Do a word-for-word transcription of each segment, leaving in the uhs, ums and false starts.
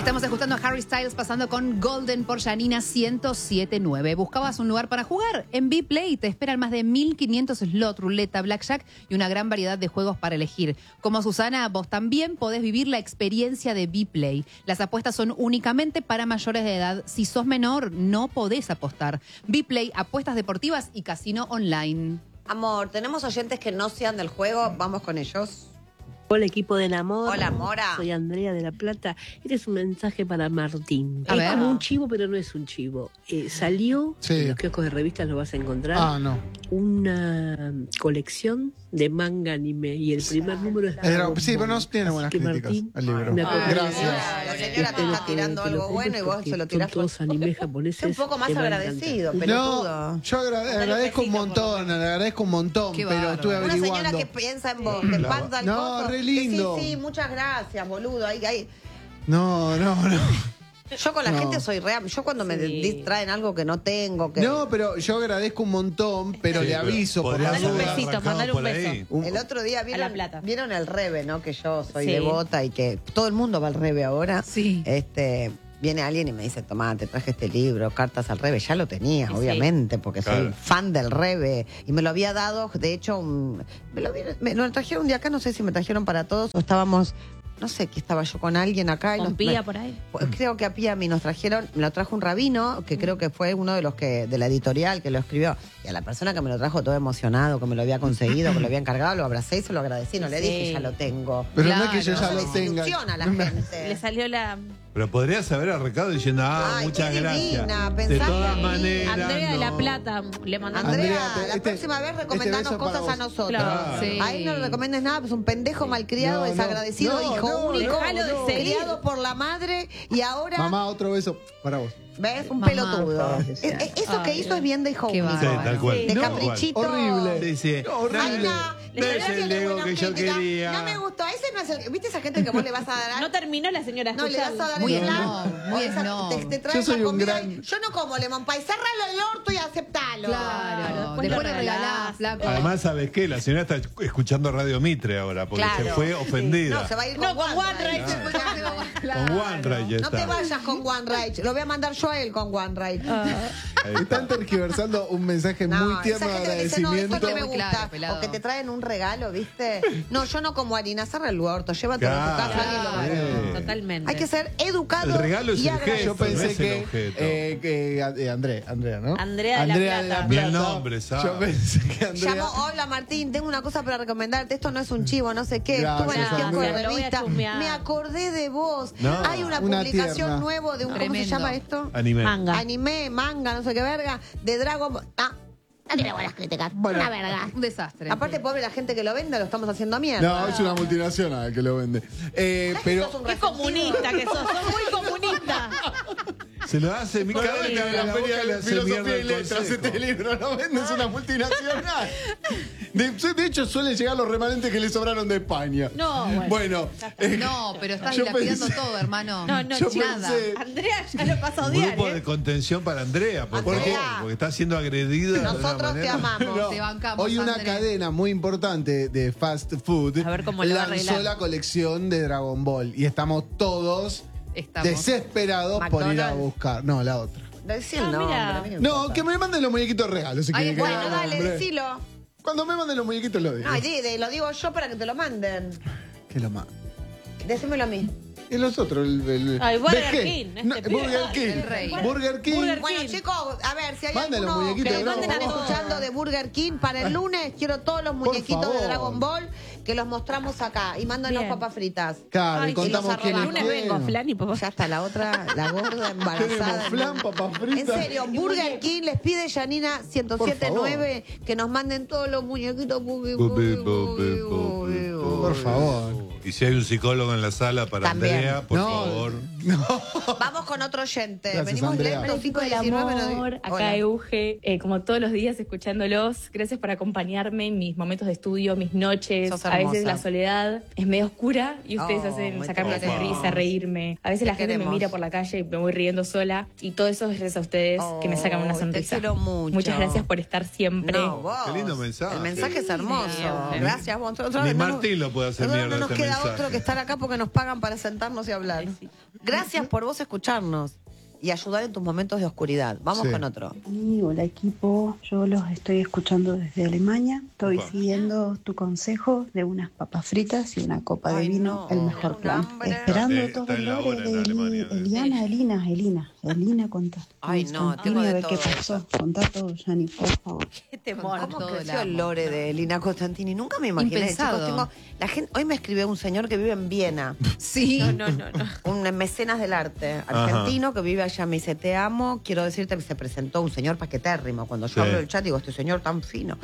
Estamos escuchando a Harry Styles pasando con Golden por Yanina ciento siete punto nueve. ¿Buscabas un lugar para jugar? En Bplay te esperan más de mil quinientos slot, ruleta, blackjack y una gran variedad de juegos para elegir. Como Susana, vos también podés vivir la experiencia de Bplay. Las apuestas son únicamente para mayores de edad. Si sos menor, no podés apostar. Bplay, apuestas deportivas y casino online. Amor, tenemos oyentes que no sean del juego, vamos con ellos. Hola, equipo del amor. Hola, Mora. Soy Andrea de La Plata. Este es un mensaje para Martín. A es ver. como un chivo, pero no es un chivo. Eh, salió, Sí. en los kioscos de revistas lo vas a encontrar, Ah, no. una colección de manga anime. Y el primer número es... Era- Dragon sí, pero no Ball. tiene buenas Así que, críticas Martín, al libro. me acordé. Gracias. La señora te Espero está que- tirando que lo algo compres bueno y vos porque se lo son tirás por... todos animes japoneses. Es un poco más te van a agradecido, encantar. pelotudo. No, yo agra- agradezco un montón, agradezco un montón, Qué pero bárbaro. estuve Una averiguando. señora que piensa en vos, que pasa el No, coso. re que lindo. Sí, sí, muchas gracias, boludo. Ahí, ahí. No, no, no. Yo con la No. gente soy real. Yo cuando me Sí. distraen algo que no tengo, que... No, pero yo agradezco un montón, pero Sí, le pero aviso por podrías la Mandale un haber duda. besito, arrancado mandale un por ahí. beso. Un- El otro día vieron, A La Plata. vieron el Rebe, ¿no? Que yo soy Sí. devota y que todo el mundo va al Rebe ahora. Sí. Este, viene alguien y me dice, tomá, te traje este libro, Cartas al Rebe. Ya lo tenía, Sí. obviamente, porque soy Claro. fan del Rebe. Y me lo había dado, de hecho, un- me, lo, vi- me lo trajeron de acá, no sé si me trajeron para todos o estábamos... No sé, que estaba yo con alguien acá. y Con nos- Pía me- por ahí. Pues creo que a Pía a mí nos trajeron, me lo trajo un rabino, que creo que fue uno de los que, de la editorial que lo escribió. Y a la persona que me lo trajo todo emocionado, que me lo había conseguido, que lo había encargado, lo abracé y se lo agradecí. No le Sí. dije, ya lo tengo. Pero no Claro. es que yo ya No lo se tenga. desilusiona a la No me- gente. Le salió la... Pero podrías haber arrancado diciendo, ah, Ay, muchas qué divina, gracias. pensá De todas que- maneras. Andrea de La no. Plata le mandó... Andrea, Andrea, te- la este- próxima vez este recomendanos beso para cosas a vos. nosotros. Claro. Sí. A él no le recomiendes nada, pues un pendejo malcriado, No, no. desagradecido, No, hijo no, único, Déjalo de seguir. criado por la madre y ahora... Mamá, otro beso para vos. ¿Ves? Un Mamá. pelotudo. Es- es- Eso que Ay, hizo es bien de hijo qué único. Sí, bárbaro. tal cual. De No, caprichito. horrible. Sí, sí. No, horrible. Ay, no. No Le es el tiene Lego buena que yo crítica. quería. No me gustó. Ese no es el... ¿Viste esa gente que vos le vas a dar? No terminó la señora a No, le vas a escucharlo. dar Muy el snob, helado. muy O esa- snob. Te, te trae Yo esa soy un comida gran- y- Yo no como lemon pie. Cerralo el orto y aceptalo. Claro. Después Después lo le regalás, regalás. flaco. Además, ¿sabes qué? La señora está escuchando Radio Mitre ahora, porque Claro. se fue ofendida. No, se va a ir con No, con One One Rage. Rage. Después ya se va- Con One Rage No te está. vayas con One Rage. Lo voy a mandar yo a él con One Rage. Ahí Están está. tergiversando un mensaje No, muy tierno de esa gente que dice, no, agradecimiento. esto no me Muy gusta. claro, pelado. O que te traen un regalo, ¿viste? No, yo no como harina, cerra el orto, llévatelo a tu Claro. casa. alguien lo va a ver. Sí. Totalmente. Hay que ser educado El regalo es y el gesto. agradecido. Yo pensé no es el que, objeto. eh, que eh, Andrea, Andrea, ¿no? Andrea de La Plata. Bien nombre, ¿sabes? Yo pensé que Andrea. Llamó, hola Martín, tengo una cosa para recomendarte. Esto no es un chivo, no sé qué. Gracias, Estuve en el tiempo de Andrea. Lo voy a revista. chusmear. Me acordé de vos. No. Hay una, Una publicación tierna. nueva de un, ¿cómo se Tremendo. llama esto? Anime. Manga. Anime, manga, no sé qué verga, de Dragon Ball. Ah, no tiene buenas críticas. Bueno. Una verga. Un desastre. Aparte, pobre la gente que lo vende, lo estamos haciendo mierda. No, es una multinacional que lo vende. Eh, pero. sos un Qué comunista que sos, sos muy comunista. Se lo hace, mi cada vez que abre la boca le hace mierda Filosofía y el letras, consejo. este libro no vende, es una multinacional. De, de hecho, suelen llegar los remanentes que le sobraron de España. No, bueno. Bueno, eh, No, pero estás yo dilapidando pensé- todo, hermano. No, no, Yo chico. nada. pensé- Andrea ya lo pasa a Un odiar, grupo ¿eh? de contención para Andrea, por favor, Andrea. porque está siendo agredida. de una Nosotros te manera. amamos. No, Te bancamos, hoy una Andrés. cadena muy importante de fast food A ver cómo le va a lanzó arreglar. la colección de Dragon Ball y estamos todos Estamos. desesperados por ir a McDonald's. buscar. No, la otra. Decí Ah, el nombre. mira. a mí me No, importa. que me manden los muñequitos regalos. Si Ay, quieren que bueno, diga el Dale, nombre. decilo. Cuando me manden los muñequitos lo digo. No, Gide, lo digo yo para que te lo manden. Que lo manden. Decímelo a mí. Y los otros, el, el- Ay, Burger B G. King, este No, pibe. Burger King. El rey. Burger King. Burger Bueno, King. chicos, a ver, si hay Manden los alguno muñequitos que de nos están Dragon Ball. escuchando de Burger King para el lunes, quiero todos los muñequitos de favor. Dragon Ball que los mostramos acá y mándanos Bien. papas fritas. Claro, Ay, y contamos y los quién El es lunes quién. vengo, Flan y papá. Ya está la otra, la gorda embarazada. Tenemos flan, papas fritas. En serio, Burger King les pide Yanina ciento siete nueve que nos manden todos los muñequitos. Bubi, bubi, bubi, bubi, bubi. Por favor. Y si hay un psicólogo en la sala para También. Andrea, por no, favor. No. Vamos con otro oyente. Gracias, Venimos Andrea. lentos, Hola, cinco equipo del diecinueve. no di- amor, acá Hola. Euge, eh, como todos los días escuchándolos, gracias por acompañarme en mis momentos de estudio, mis noches, Sos a veces hermosa. la soledad es medio oscura y ustedes Oh, hacen muy sacarme la tierna. sonrisa, reírme. A veces Te la gente queremos. me mira por la calle y me voy riendo sola y todo eso es gracias a ustedes que me sacan una Oh, te sonrisa. quiero mucho. Muchas gracias por estar siempre. No, vos. Qué lindo mensaje. El mensaje es hermoso. Siempre. Gracias, vos. Otra Ni vez no nos- Martín lo puede hacer nosotros mierda No nos este queda queda mensaje. otro que estar acá porque nos pagan para sentarnos y hablar. Gracias por vos escucharnos y ayudar en tus momentos de oscuridad. Vamos Sí. con otro. Y hola equipo, yo los estoy escuchando desde Alemania. Estoy Opa. siguiendo tu consejo de unas papas fritas y una copa Ay, de vino, no, el mejor un plan. hambre. Esperando Eh, todos está en la los hora en de Eli- Alemania, ¿no? Eliana, Elina, Elina, Elina, contá. Ay, no, Constantini, tengo de a ver qué todo. pasó. Contá todo, Yani, por favor. Qué temor. ¿Cómo todo creció el el amo. lore de Lina Constantini? Nunca me imaginé. Impensado. Chicos, tengo, la gente, hoy me escribió un señor que vive en Viena, Sí. No, no, no, no. un mecenas del arte argentino que vive allá. Me dice, te amo. Quiero decirte que se presentó un señor paquetérrimo. Cuando yo Sí. hablo del chat digo, este señor tan fino.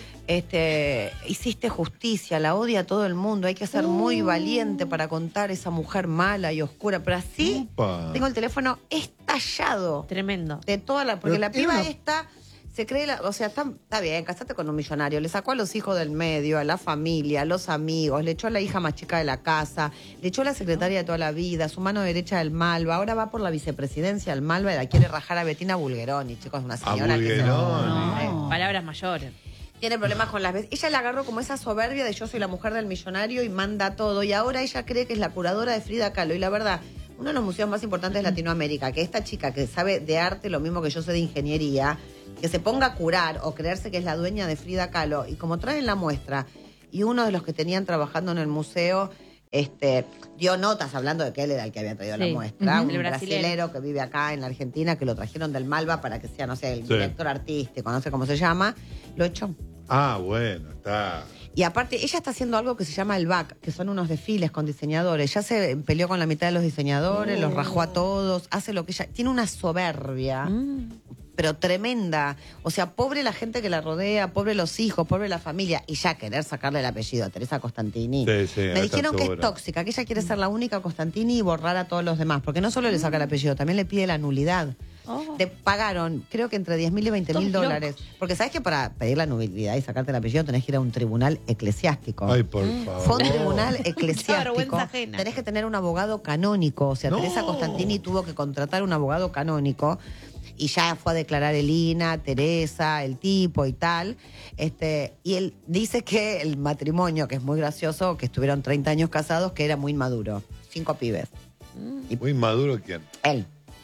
este, hiciste justicia, la odia todo el mundo. Hay que ser muy valiente para contar esa mujer mala y oscura. Pero así Upa. tengo el teléfono estallado. Tremendo. De toda la. Porque Pero la era piba una- esta se cree, la, o sea, está, está bien, casate con un millonario. Le sacó a los hijos del medio, a la familia, a los amigos, le echó a la hija más chica de la casa, le echó a la secretaria de toda la vida, su mano derecha del Malva. Ahora va por la vicepresidencia del Malva y la quiere rajar a Betina Bulgeroni, chicos, una A señora que se- Bulgeroni. Eh, Palabras mayores. tiene problemas con las veces. Ella le agarró como esa soberbia de yo soy la mujer del millonario y manda todo. Y ahora ella cree que es la curadora de Frida Kahlo. Y la verdad, uno de los museos más importantes de Latinoamérica, que esta chica que sabe de arte lo mismo que yo sé de ingeniería, que se ponga a curar o creerse que es la dueña de Frida Kahlo. Y como traen la muestra, y uno de los que tenían trabajando en el museo este, dio notas hablando de que él era el que había traído la Sí. muestra, Ujú. un El brasilero. brasilero. que vive acá en la Argentina, que lo trajeron del Malva para que sea, no sé, el Sí. director artístico, no sé cómo se llama, lo echó. Ah, bueno, está. Y aparte, ella está haciendo algo que se llama el B A C, que son unos desfiles con diseñadores. Ya se peleó con la mitad de los diseñadores, los rajó a todos, hace lo que ella... Tiene una soberbia, pero tremenda. O sea, pobre la gente que la rodea, pobre los hijos, pobre la familia. Y ya querer sacarle el apellido a Teresa Costantini. Sí, sí, a Me esta dijeron que es altura. tóxica, que ella quiere ser la única Costantini y borrar a todos los demás. Porque no solo le saca el apellido, también le pide la nulidad. Te pagaron, creo que entre diez mil y veinte mil Todos dólares. Porque sabes que para pedir la nulidad y sacarte el apellido tenés que ir a un tribunal eclesiástico. Ay, por favor. Fue un tribunal eclesiástico. vergüenza ajena. Tenés que tener un abogado canónico. O sea, No. Teresa Costantini tuvo que contratar un abogado canónico y ya fue a declarar Elina, Teresa, el tipo y tal. Este, y él dice que el matrimonio, que es muy gracioso, que estuvieron treinta años casados, que era muy inmaduro. Cinco pibes. Muy maduro, ¿quién? Él.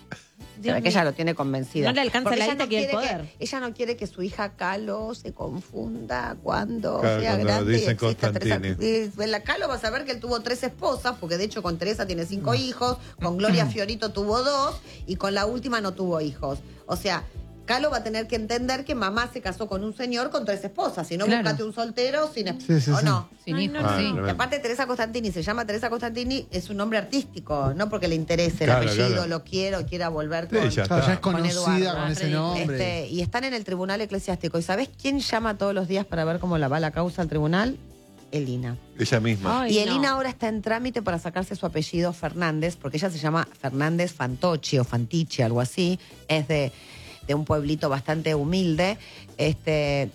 Se ve que ella lo tiene convencida. No le alcanza Porque la ella guita que el quiere poder. que- ella no quiere que su hija Calo se confunda cuando Claro, sea cuando grande. y dicen exista Teresa. Constantini. Y en la Calo vas a ver que él tuvo tres esposas, porque de hecho con Teresa tiene cinco hijos, con Gloria Fiorito tuvo dos y con la última no tuvo hijos. O sea, Calo va a tener que entender que mamá se casó con un señor con tres esposas. Si no, Claro. búscate un soltero sin esposa. Sí, sí, ¿O sí. no? Sin Ay, hijos, no, no. sí. Ah, Y tremendo. aparte Teresa Costantini, se llama Teresa Costantini, es un nombre artístico, no porque le interese el Claro, apellido, claro. lo quiero, quiera volver Sí, con... ya Claro, ya es está. Con conocida Eduardo. con ese nombre. Este, y están en el tribunal eclesiástico. ¿Y sabés quién llama todos los días para ver cómo la va la causa al tribunal? Elina. Ella misma. Ay, y Elina no. ahora está en trámite para sacarse su apellido Fernández, porque ella se llama Fernández Fantocci o Fantici, algo así. Es de, de un pueblito bastante humilde. Este,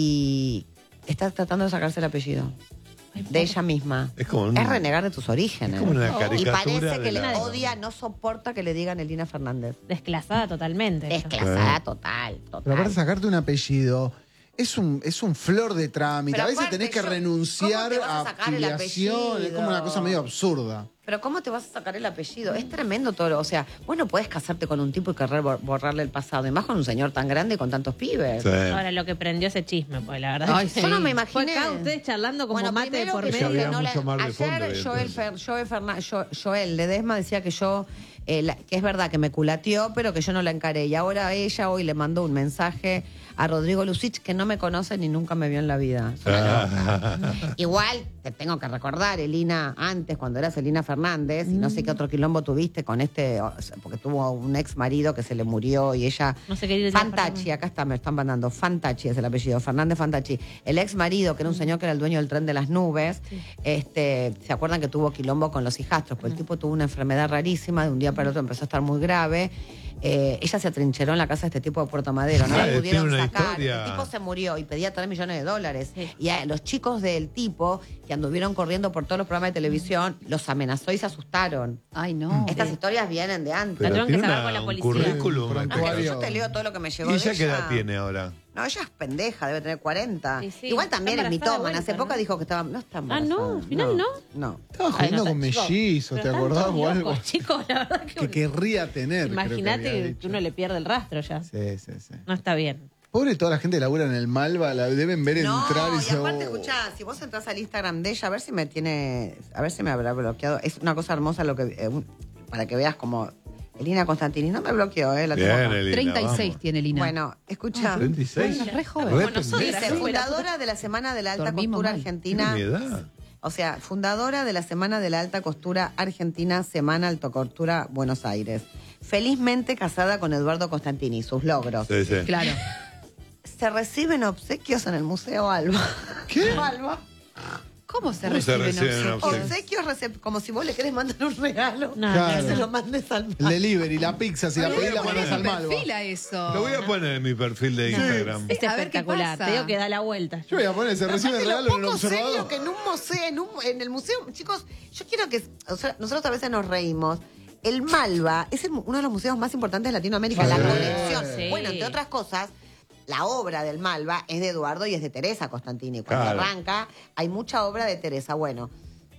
y está tratando de sacarse el apellido. De ella misma. Es como un- Es renegar de tus orígenes. Es como una y caricatura parece que de le la- odia, no soporta que le digan Elina Fernández. Desclasada totalmente. ella. Desclasada total, total. Pero aparte sacarte un apellido es un, es un flor de trámite. Pero a veces aparte, tenés que yo- renunciar ¿cómo te vas a a sacar el filiación. Es apellido? como una cosa medio absurda. Pero ¿cómo te vas a sacar el apellido? Es tremendo todo. lo- O sea, vos no podés casarte con un tipo y querer bor- borrarle el pasado. Y más con un señor tan grande y con tantos pibes. Sí. Ahora lo que prendió ese chisme, pues la verdad. Ay, es que- Yo no me Fue imaginé. acá ustedes charlando como Bueno, mate primero por que medio. yo Había que no mucho la- más de ayer fondo, Joel, evidentemente. Fer- Joel, Ferna- Jo- Joel Ledesma decía que yo, eh, la- que es verdad que me culateó, pero que yo no la encaré. Y ahora ella hoy le mandó un mensaje a Rodrigo Lucich, que no me conoce ni nunca me vio en la vida. Es una loca. Igual te tengo que recordar, Elina, antes, cuando eras Elina Fernández, y no sé qué otro quilombo tuviste con este, o sea, porque tuvo un ex marido que se le murió y ella... No sé qué ir Fantacci, acá está, me están mandando. Fantacci es el apellido, Fernández Fantacci. El ex marido, que era un señor que era el dueño del tren de las nubes, este, ¿se acuerdan que tuvo quilombo con los hijastros? Pues el tipo tuvo una enfermedad rarísima, de un día para el otro empezó a estar muy grave. Eh, ella se atrincheró en la casa de este tipo de Puerto Madero, no Ah, la tiene pudieron una sacar. historia. El tipo se murió y pedía tres millones de dólares. Sí. Y a los chicos del tipo, que anduvieron corriendo por todos los programas de televisión, los amenazó y se asustaron. Ay, no. Estas historias vienen de antes. Pero tuvieron que tiene sacar una- con la un policía. currículum. Un Ángel, prontuario. yo te leo todo lo que me llegó ¿Y de ella qué edad ella. tiene ahora? No, ella es pendeja, debe tener cuarenta. Sí, sí, Igual también está es embarazada mitómana. de Hace vuelta, poco ¿no? dijo que estaba... No está Ah, embarazada. no, al final no. No. Estaba Ay, jodiendo no, con chicos, mellizos, ¿te pero acordás están o todos algo? locos, chicos, la verdad que... Que querría tener. creo Imagínate que, había que, dicho. uno le pierde el rastro ya. Sí, sí, sí. No está bien. Pobre toda la gente que labura en el Malva, la deben ver No, entrar y y se... aparte, oh. escuchá, si vos entras al Instagram de ella, a ver si me tiene... A ver si me habrá bloqueado. Es una cosa hermosa lo que... eh, un- para que veas como... Elina Constantini no me bloqueó, ¿eh? La tengo Bien, acá. Elina, treinta y seis vamos. tiene Lina. Bueno, escucha. treinta y seis. Bueno, re joven. Re Como nosotros. pendeja. Dice, fundadora de la Semana de la Alta Dormimos Costura mal. Argentina. Tiene mi edad. O sea, fundadora de la Semana de la Alta Costura Argentina, Semana Alta Costura Buenos Aires. Felizmente casada con Eduardo Constantini, sus logros. Sí, sí. Claro. Se reciben obsequios en el Museo Alba. ¿Qué? Alba. ¿Cómo se ¿Cómo se reciben reciben obsequios? Obsequios, recep- como si vos le querés mandar un regalo. No, Claro. Que se lo mandes al El delivery, la pizza, si la Ay, pedís la ponés mandas en al Malva. perfil a eso. Lo voy a poner en mi perfil de Instagram. Es A ver qué espectacular. pasa. Te digo que da la vuelta. Yo voy a poner, se recibe Aparte, el lo regalo en el poco serio observador. que en un museo, en, un- en el museo, chicos, yo quiero que, o sea, nosotros a veces nos reímos. El Malva es el- uno de los museos más importantes de Latinoamérica, Sí. la colección. Sí. Bueno, entre otras cosas, la obra del Malva es de Eduardo y es de Teresa Constantini. Cuando Claro. arranca, hay mucha obra de Teresa. Bueno,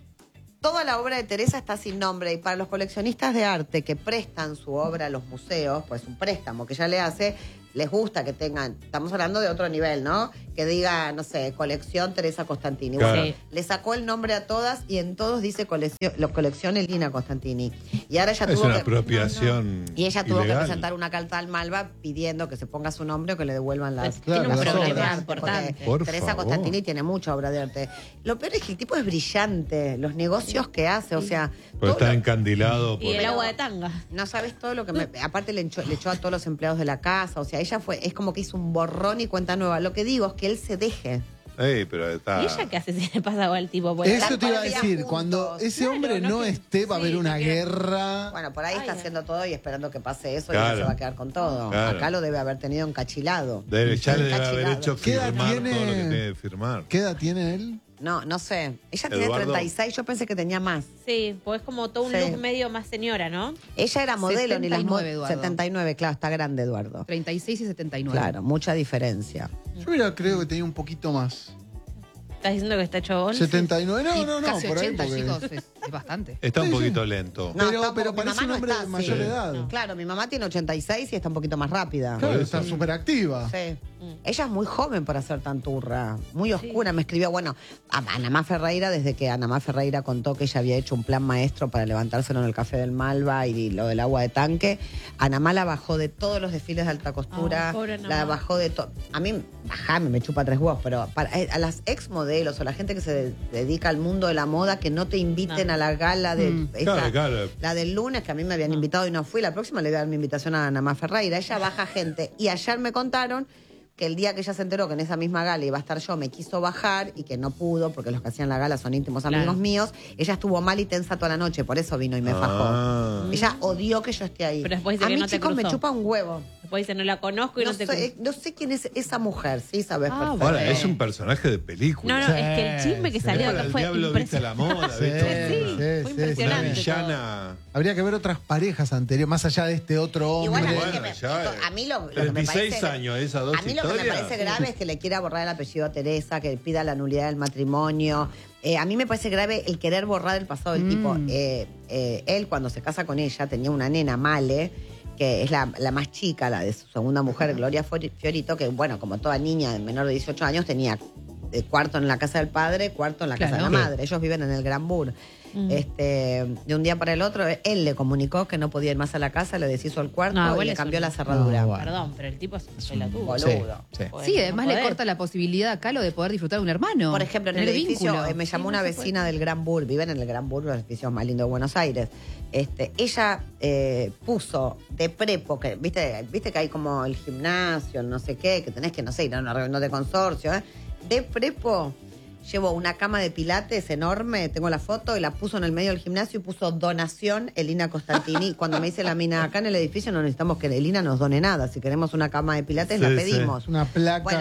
toda la obra de Teresa está sin nombre y para los coleccionistas de arte que prestan su obra a los museos, pues un préstamo que ella le hace, les gusta que tengan, estamos hablando de otro nivel, ¿no? Que diga, no sé, colección Teresa Constantini. Claro. Bueno, le sacó el nombre a todas y en todos dice colección, lo, colección Elina Constantini. Y ahora ella Es tuvo una que... apropiación. Y ella tuvo ilegal. que presentar una carta al Malva pidiendo que se ponga su nombre o que le devuelvan las... Pues Claro, tiene un las problema obras. importante. Porque Por Teresa favor. Constantini tiene mucha obra de arte. Lo peor es que el tipo es brillante, los negocios que hace, o sea... Porque todo está lo- encandilado. Y Por... el agua de tanga. no sabes todo lo que me... Aparte le echó, le echó a todos los empleados de la casa, o sea, ella fue... Es como que hizo un borrón y cuenta nueva. Lo que digo es que él se deje. Ey, pero está. ¿Y ella qué hace si le pasa algo al tipo? Pues, Eso Están te iba a todo el día decir, juntos. cuando ese Claro, hombre no no que- esté, va a haber sí, una no que- guerra. Bueno, por ahí Ay, está no. haciendo todo y esperando que pase eso y Claro. no se va a quedar con todo. Claro. Acá lo debe haber tenido encachilado. Debe, ya le debe haber Encachilado. hecho ¿Qué edad firmar tiene? todo lo que tiene que firmar. ¿Qué edad tiene él? No, no sé. Ella tiene Eduardo. treinta y seis, yo pensé que tenía más. Sí, pues es como todo un Sí. look medio más señora, ¿no? Ella era modelo, ni las mo- setenta y nueve, Eduardo. setenta y nueve, claro, está grande Eduardo. treinta y seis y setenta y nueve. Claro, mucha diferencia. Yo mira, creo que tenía un poquito más. ¿Estás diciendo que está hecho once? setenta y nueve, no, Y no, no, casi por ahí. ochenta, porque- chicos, es, es bastante. Está un Sí, sí. poquito lento. No, Pero, tampoco, pero mi parece mamá un no hombre está de así. mayor Sí. edad. Claro, mi mamá tiene ochenta y seis y está un poquito más rápida. Claro, Por está eso. súper activa. Sí. Ella es muy joven para ser tan turra, muy oscura. Me escribió, bueno, a Anamá Ferreira, desde que Anamá Ferreira contó que ella había hecho un plan maestro para levantárselo en el Café del Malva y lo del agua de tanque, Anamá la bajó de todos los desfiles de alta costura, Ay, pobre Anamá. la bajó de todo. A mí, bajame, me chupa tres huevos, pero para, eh, a las ex modelos o la gente que se de- dedica al mundo de la moda, que no te inviten No. a la gala de... Mm. esa- Claro, claro. La del lunes, que a mí me habían invitado y no fui, la próxima le voy a dar mi invitación a Anamá Ferreira. Ella baja gente. Y ayer me contaron que el día que ella se enteró que en esa misma gala iba a estar yo, me quiso bajar y que no pudo, porque los que hacían la gala son íntimos amigos Claro. míos. Ella estuvo mal y tensa toda la noche, por eso vino y me Ah. fajó. Ella odió que yo esté ahí. Pero después dice a que mí, no te chicos, me cruzó. chupa un huevo. Después dice, no la conozco y no, No te sé, no sé quién es esa mujer, sí, sabes Ah, perfecto. Ahora, es un personaje de película. No, no, es que el chisme que Sí, salió Para acá el fue diablo viste la impresionante. moda, Sí, ¿viste? Sí, sí, fue sí, Una impresionante. villana. Habría que ver otras parejas anteriores, más allá de este otro hombre. Igual a mí, Bueno, que me- ya, eh, a mí lo, lo que me treinta y seis parece... años, esas dos A mí lo que me historias. parece grave es que le quiera borrar el apellido a Teresa, que pida la nulidad del matrimonio. Eh, a mí me parece grave el querer borrar el pasado del Mm. tipo. Eh, eh, él, cuando se casa con ella, tenía una nena, Male, que es la, la más chica, la de su segunda mujer, Gloria Fiori- Fiorito, que, bueno, como toda niña de menor de dieciocho años, tenía eh, cuarto en la casa del padre, cuarto en la casa de la Claro. madre. Ellos viven en el Gran Bur. Mm. Este, de un día para el otro, él le comunicó que no podía ir más a la casa, le deshizo el cuarto No, y igual le es cambió un- la cerradura. No, bueno. Perdón, pero el tipo es un pelotudo. boludo. Sí, sí. Pues, Sí, no además le podés. corta la posibilidad a Calo de poder disfrutar de un hermano. Por ejemplo, en el Tener edificio, vínculo. eh, me llamó Sí, una no se puede. vecina del Gran Bur, viven en el Gran Bur, uno de los edificios más lindos de Buenos Aires. Este, ella eh, puso de prepo, que viste, viste que hay como el gimnasio, el no sé qué, que tenés que, no sé, ir a una reunión de consorcio, ¿eh? De prepo, llevo una cama de pilates enorme, tengo la foto, y la puso en el medio del gimnasio y puso donación Elina Constantini. Cuando me dice la mina, acá en el edificio no necesitamos que Elina nos done nada. Si queremos una cama de pilates, Sí, la sí. pedimos. Una placa. Bueno,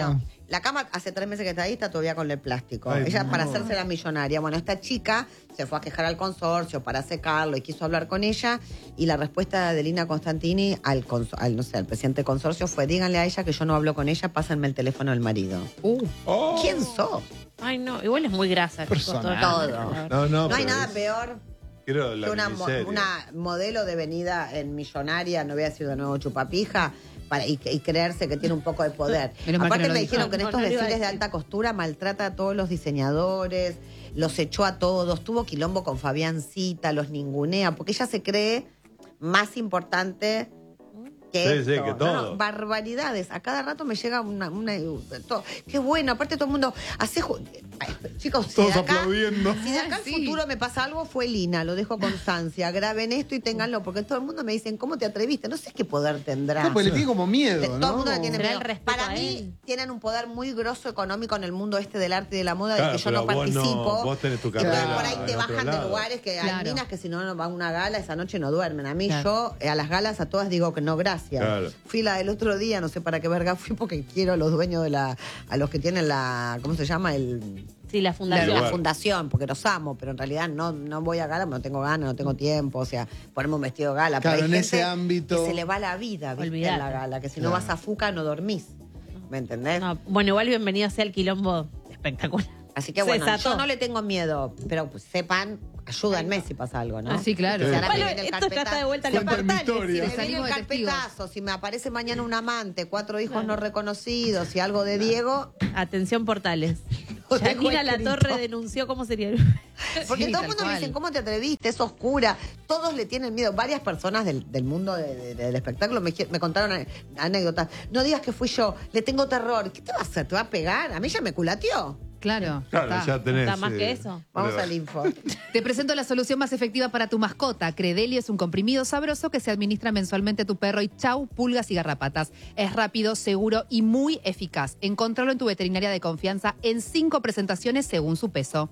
La cama hace tres meses que está ahí, está todavía con el plástico. Ay, Ella no. para hacerse la millonaria. Bueno, esta chica se fue a quejar al consorcio para secarlo y quiso hablar con ella. Y la respuesta de Lina Constantini al, cons- al no sé, al presidente del consorcio fue: díganle a ella que yo no hablo con ella, pásenme el teléfono del marido. Uh. Oh. ¿Quién sos? Ay, no, igual es muy grasa. chicos, Personal. todo. Todo. No, no, No hay pero nada es- peor Quiero la que una, mo- miniserie. una modelo de venida en millonaria, no voy a decir de nuevo chupapija, para, y, y creerse que tiene un poco de poder. Menos mal que Aparte no lo me dijo. dijeron que en No, estos no lo iba a desfiles de decir. alta costura maltrata a todos los diseñadores, los echó a todos, tuvo quilombo con Fabiancita, los ningunea, porque ella se cree más importante que Sí, esto. sí, que No, todo. no, barbaridades. A cada rato me llega una... una todo. Qué bueno, aparte todo el mundo hace... ju- Ay, chicos, si Todos de acá- aplaudiendo. si de acá al Sí. futuro me pasa algo, fue Lina, lo dejo constancia. Graben esto y ténganlo, porque todo el mundo me dicen, ¿cómo te atreviste? No sé qué poder tendrá. No, pues le tiene como miedo, De- ¿no? todo el mundo le tiene ¿Será miedo. el respeto Para a mí, él? tienen un poder muy grosso económico en el mundo este del arte y de la moda, Claro, del que yo pero no vos no- participo. vos tenés tu Entonces, carrera por ahí te en otro bajan de lado. lugares que hay Claro. minas que si no no van a una gala, esa noche no duermen. A mí, Claro. yo, eh, a las galas a todas digo que no, gracias. Claro. Fui la del otro día, no sé para qué verga fui, porque quiero a los dueños de la... a los que tienen la... ¿cómo se llama? El... Sí, la La, fundación. la lugar. fundación, porque los amo, pero en realidad no, no voy a gala, no tengo ganas, no tengo tiempo, o sea, ponerme un vestido de gala. Claro, pero hay en gente ese ámbito- que se le va la vida, ¿viste? Olvídate. En la gala, que si no Claro. vas a Fuca no dormís, ¿me entendés? No, bueno, igual bienvenido sea el quilombo espectacular. Así que Se bueno, desató. yo no le tengo miedo, pero pues, sepan, ayúdanme si pasa algo, ¿no? Ah, sí, claro. Si ahora me Igual, viene el esto ya está de carpetazo. vuelta a Si los Cuenta mi portales. historia. me viene Salimos el de testigos. carpetazo, si me aparece mañana un amante, cuatro hijos no reconocidos y algo de Diego, Atención, portales. Lo dejo Janina escrito. Latorre denunció cómo sería el... porque Sí, todo el tal mundo me cual. dice, ¿cómo te atreviste? Es oscura. Todos le tienen miedo. Varias personas del, del mundo de- de- del espectáculo me, me contaron ane- anécdotas. No digas que fui yo, le tengo terror. ¿Qué te va a hacer? ¿Te va a pegar? A mí ya me culateó. Claro. Claro, está. ya tenés. Está más eh, que eso. Vamos prueba. al info. Te presento la solución más efectiva para tu mascota. Credelio es un comprimido sabroso que se administra mensualmente a tu perro y chau, pulgas y garrapatas. Es rápido, seguro y muy eficaz. Encontralo en tu veterinaria de confianza en cinco presentaciones según su peso.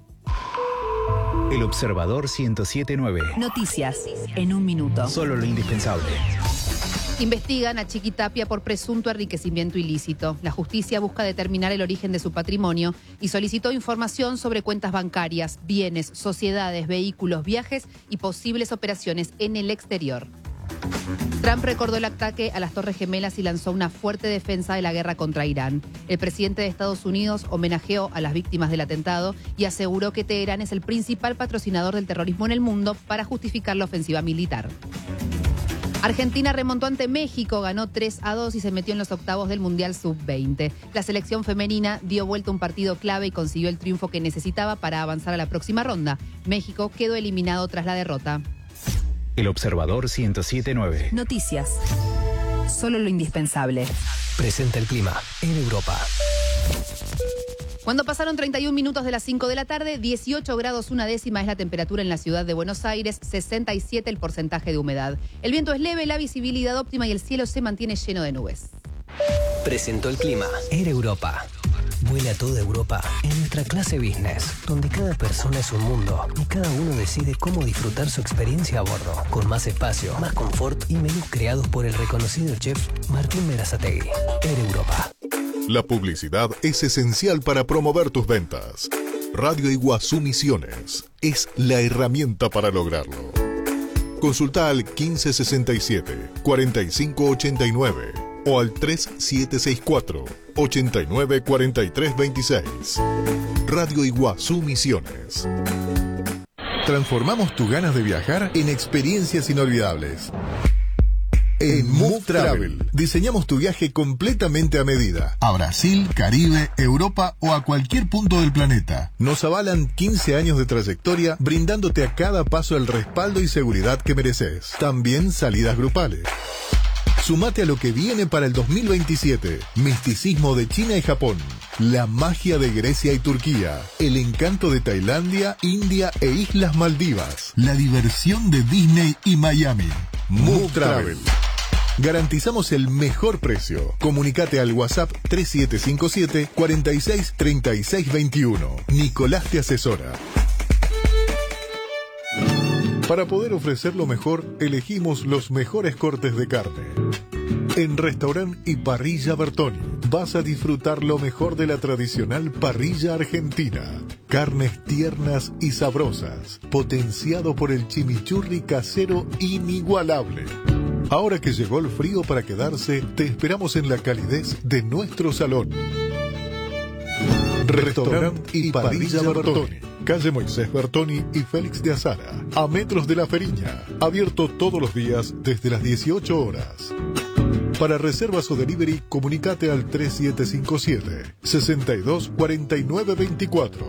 El Observador ciento siete punto nueve. Noticias en un minuto. Solo lo indispensable. Investigan a Chiquitapia por presunto enriquecimiento ilícito. La justicia busca determinar el origen de su patrimonio y solicitó información sobre cuentas bancarias, bienes, sociedades, vehículos, viajes y posibles operaciones en el exterior. Trump recordó el ataque a las Torres Gemelas y lanzó una fuerte defensa de la guerra contra Irán. El presidente de Estados Unidos homenajeó a las víctimas del atentado y aseguró que Teherán es el principal patrocinador del terrorismo en el mundo para justificar la ofensiva militar. Argentina remontó ante México, ganó tres a dos y se metió en los octavos del Mundial sub veinte. La selección femenina dio vuelta a un partido clave y consiguió el triunfo que necesitaba para avanzar a la próxima ronda. México quedó eliminado tras la derrota. El Observador ciento siete punto nueve. Noticias. Solo lo indispensable. Presenta el clima en Europa. Cuando pasaron treinta y un minutos de las cinco de la tarde, dieciocho grados una décima es la temperatura en la ciudad de Buenos Aires, sesenta y siete el porcentaje de humedad. El viento es leve, la visibilidad óptima y el cielo se mantiene lleno de nubes. Presentó el clima en Europa. Vuela a toda Europa en nuestra clase business, donde cada persona es un mundo y cada uno decide cómo disfrutar su experiencia a bordo, con más espacio, más confort y menús creados por el reconocido chef Martín Berazategui. Air Europa. La publicidad es esencial para promover tus ventas. Radio Iguazú Misiones es la herramienta para lograrlo. Consulta al quince sesenta y siete, cuarenta y cinco ochenta y nueve o al tres siete seis cuatro, ochenta y nueve cuarenta y tres veintiséis. Radio Iguazú Misiones. Transformamos tus ganas de viajar en experiencias inolvidables. En Move Travel, diseñamos tu viaje completamente a medida. A Brasil, Caribe, Europa o a cualquier punto del planeta. Nos avalan quince años de trayectoria, brindándote a cada paso el respaldo y seguridad que mereces. También salidas grupales. Sumate a lo que viene para el dos mil veintisiete. Misticismo de China y Japón. La magia de Grecia y Turquía. El encanto de Tailandia, India e Islas Maldivas. La diversión de Disney y Miami. Move Travel. Garantizamos el mejor precio. Comunicate al WhatsApp tres siete cinco siete, cuatro seis, tres seis dos uno. Nicolás te asesora. Para poder ofrecer lo mejor, elegimos los mejores cortes de carne. En Restaurant y Parrilla Bertoni vas a disfrutar lo mejor de la tradicional parrilla argentina. Carnes tiernas y sabrosas, potenciado por el chimichurri casero inigualable. Ahora que llegó el frío para quedarse, te esperamos en la calidez de nuestro salón. Restaurant y Parrilla Bertoni, calle Moisés Bertoni y Félix de Azara, a metros de La Feriña, abierto todos los días desde las dieciocho horas. Para reservas o delivery, comunicate al tres siete cinco siete, seis dos cuatro nueve dos cuatro.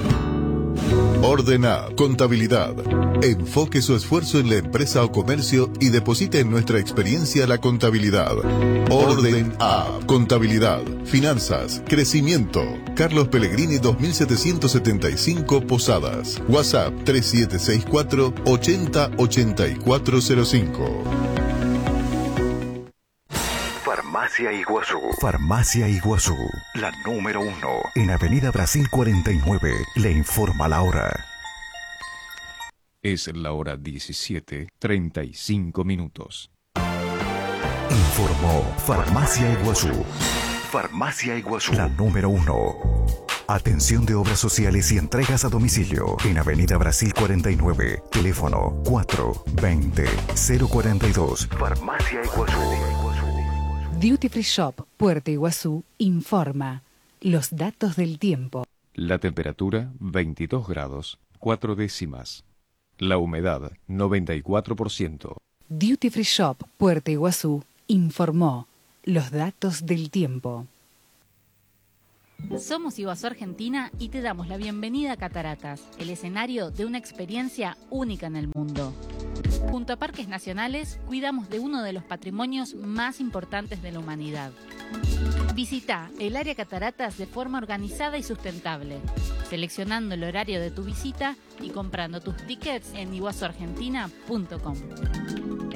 Ordena Contabilidad. Enfoque su esfuerzo en la empresa o comercio y deposite en nuestra experiencia la contabilidad. Orden A. Contabilidad, finanzas, crecimiento. Carlos Pellegrini dos mil setecientos setenta y cinco Posadas. WhatsApp tres siete seis cuatro, ochenta, ochenta y cuatro cero cinco. Farmacia Iguazú. Farmacia Iguazú, la número uno. En Avenida Brasil cuarenta y nueve. Le informa la hora. Es la hora diecisiete, treinta y cinco minutos. Informó Farmacia Iguazú. Farmacia Iguazú, la número uno. Atención de obras sociales y entregas a domicilio. En Avenida Brasil cuarenta y nueve. Teléfono cuatro veinte, cero cuarenta y dos. Farmacia Iguazú. Duty Free Shop, Puerto Iguazú, informa los datos del tiempo. La temperatura, veintidós grados, cuatro décimas. La humedad, noventa y cuatro por ciento. Duty Free Shop, Puerto Iguazú, informó los datos del tiempo. Somos Iguazú Argentina y te damos la bienvenida a Cataratas, el escenario de una experiencia única en el mundo. Junto a Parques Nacionales, cuidamos de uno de los patrimonios más importantes de la humanidad. Visita el área Cataratas de forma organizada y sustentable, seleccionando el horario de tu visita y comprando tus tickets en iguazu argentina punto com.